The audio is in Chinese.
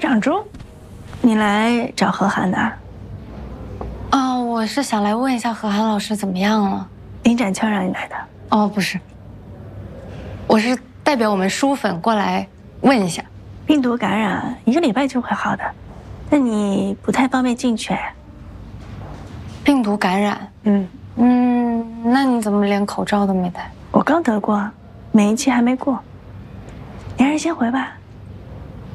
长猪，你来找何涵的？ 哦，我是想来问一下何涵老师怎么样了。 林展秋让你来的？ 哦，不是，我是代表我们书粉过来问一下。 病毒感染1个礼拜就会好的，但你不太方便进去。 病毒感染？那你怎么连口罩都没戴？ 我刚得过，免疫期还没过。你还是先回吧。